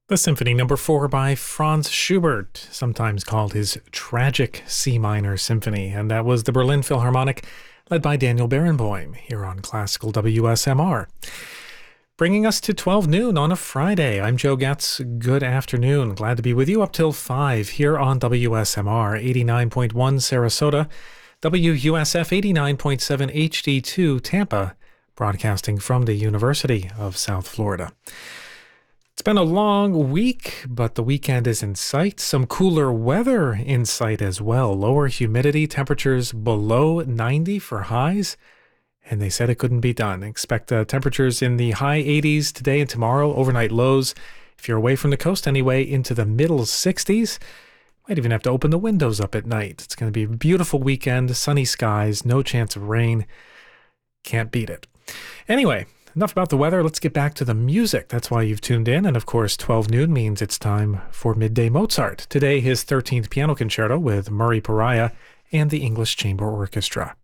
The Symphony Number 4 by Franz Schubert, sometimes called his Tragic C Minor Symphony, and that was the Berlin Philharmonic, led by Daniel Barenboim, here on Classical WSMR. Bringing us to 12 noon on a Friday. I'm Joe Getz. Good afternoon. Glad to be with you up till 5 here on WSMR 89.1 Sarasota, WUSF 89.7 HD2 Tampa, broadcasting from the University of South Florida. It's been a long week, but the weekend is in sight. Some cooler weather in sight as well. Lower humidity, temperatures below 90 for highs. And they said it couldn't be done. Expect temperatures in the high 80s today and tomorrow. Overnight lows, if you're away from the coast anyway, into the middle 60s. Might even have to open the windows up at night. It's going to be a beautiful weekend. Sunny skies, no chance of rain. Can't beat it. Anyway, enough about the weather. Let's get back to the music. That's why you've tuned in. And of course, 12 noon means it's time for Midday Mozart. Today, his 13th Piano Concerto with Murray Pariah and the English Chamber Orchestra.